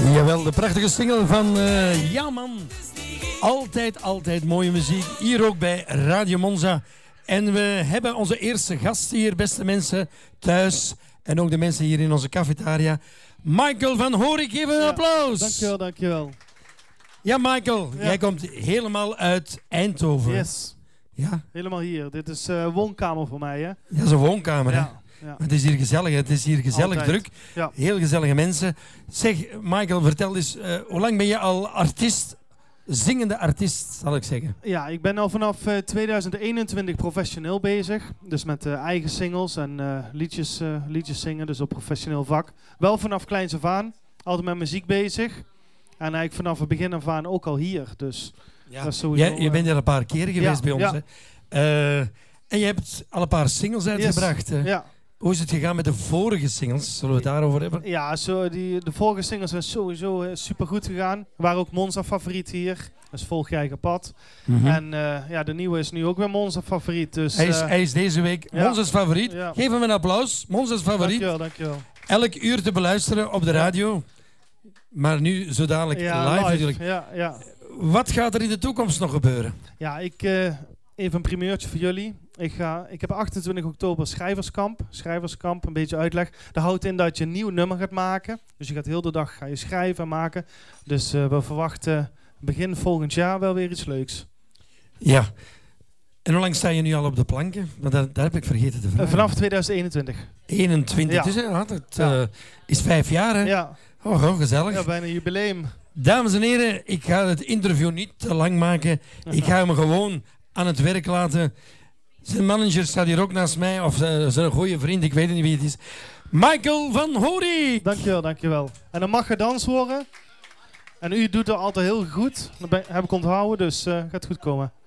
Jawel, de prachtige single van Ja Man. Altijd mooie muziek. Hier ook bij Radio Monza. En we hebben onze eerste gast hier, beste mensen, thuis. En ook de mensen hier in onze cafetaria. Michael van Horik, geef een applaus. Dankjewel. Ja, Michael, jij komt helemaal uit Eindhoven. Yes. Ja? Helemaal hier. Dit is woonkamer voor mij, hè? Dat is een woonkamer, hè? Ja. Maar het is hier gezellig, het is hier gezellig Altijd. druk. Ja. Heel gezellige mensen. Zeg, Michael, vertel eens, hoe lang ben je al artiest, zingende artiest, zal ik zeggen? Ja, ik ben al vanaf 2021 professioneel bezig. Dus met eigen singles en liedjes zingen, dus op professioneel vak. Wel vanaf kleins af aan, altijd met muziek bezig. En eigenlijk vanaf het begin af aan ook al hier. Dus Ja. dat is sowieso, Je bent er een paar keer geweest bij ons. Ja. Hè? En je hebt al een paar singles uitgebracht. Hè? Ja. Hoe is het gegaan met de vorige singles? Zullen we het daarover hebben? Ja, de vorige singles zijn sowieso super goed gegaan. We waren ook Monza favoriet hier. Dus volg je eigen pad. En de nieuwe is nu ook weer Monza favoriet. Dus, hij is deze week Monza's favoriet. Ja. Geef hem een applaus. Monza's favoriet. Dankjewel. Elk uur te beluisteren op de radio. Maar nu zo dadelijk live natuurlijk. Ja. Wat gaat er in de toekomst nog gebeuren? Ja, even een primeurtje voor jullie. Ik heb 28 oktober schrijverskamp, een beetje uitleg. Dat houdt in dat je een nieuw nummer gaat maken. Dus je gaat heel de dag schrijven en maken. Dus we verwachten begin volgend jaar wel weer iets leuks. Ja. En hoe lang sta je nu al op de planken? Want daar heb ik vergeten te vragen. Vanaf 2021. 21, Ja. dus dat is 5 jaar, hè? Ja. Oh, gezellig. Ja, bijna jubileum. Dames en heren, ik ga het interview niet te lang maken. Ik ga hem gewoon aan het werk laten. Zijn manager staat hier ook naast mij, of zijn goede vriend, ik weet niet wie het is. Michael van Horik. Dankjewel. En dan mag gedanst worden. En u doet het altijd heel goed. Dat heb ik onthouden, dus gaat goed komen.